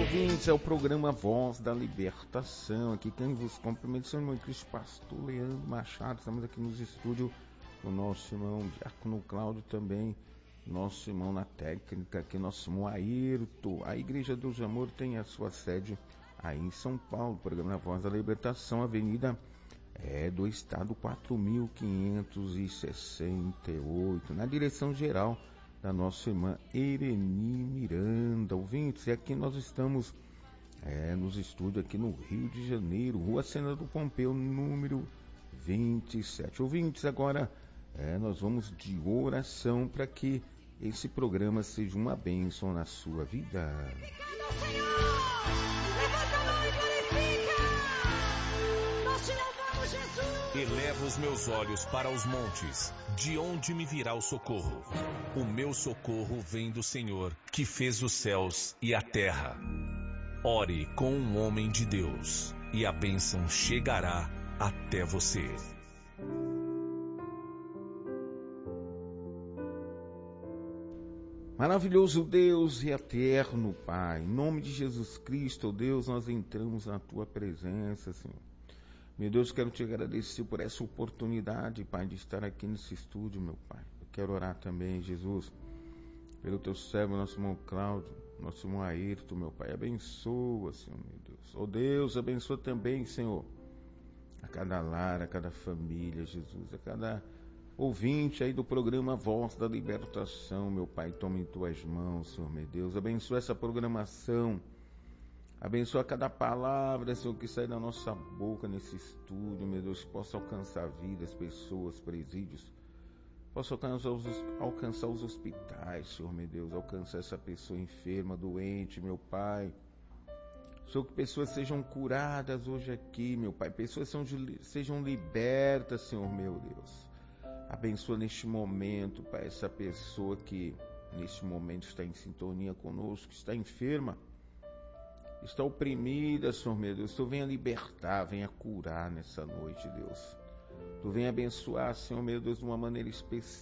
ouvintes, é o programa Voz da Libertação. Aqui quem vos cumprimenta é o irmão Cristo Pastor Leandro Machado. Estamos aqui nos estúdios com o nosso irmão Diácono Cláudio também, nosso irmão na técnica, aqui nosso irmão Ayrton. A Igreja Deus de Amor tem a sua sede aí em São Paulo. Programa Voz da Libertação, Avenida do Estado 4568, na direção geral da nossa irmã Ereni Miranda. Ouvintes, e aqui nós estamos nos estúdios aqui no Rio de Janeiro, Rua Senador Pompeu, número 27. Ouvintes, agora nós vamos de oração para que esse programa seja uma bênção na sua vida. Elevo os meus olhos para os montes, de onde me virá o socorro? O meu socorro vem do Senhor, que fez os céus e a terra. Ore com um homem de Deus, e a bênção chegará até você. Maravilhoso Deus e eterno Pai, em nome de Jesus Cristo, Deus, nós entramos na Tua presença, Senhor. Meu Deus, quero Te agradecer por essa oportunidade, Pai, de estar aqui nesse estúdio, meu Pai. Eu quero orar também, Jesus, pelo Teu servo, nosso irmão Cláudio, nosso irmão Ayrton, meu Pai. Abençoa, Senhor, meu Deus. Oh Deus, abençoa também, Senhor, a cada lar, a cada família, Jesus, a cada ouvinte aí do programa Voz da Libertação, meu Pai. Toma em Tuas mãos, Senhor, meu Deus. Abençoa essa programação. Abençoa cada palavra, Senhor, que sai da nossa boca nesse estúdio, meu Deus, que possa alcançar vidas, pessoas, presídios, possa alcançar os hospitais, Senhor, meu Deus, alcançar essa pessoa enferma, doente, meu Pai. Senhor, que pessoas sejam curadas hoje aqui, meu Pai, pessoas sejam libertas, Senhor, meu Deus. Abençoa neste momento, Pai, essa pessoa que neste momento está em sintonia conosco, está enferma, está oprimida, Senhor meu Deus. Tu venha libertar, venha curar nessa noite, Deus. Tu venha abençoar, Senhor meu Deus, de uma maneira especial.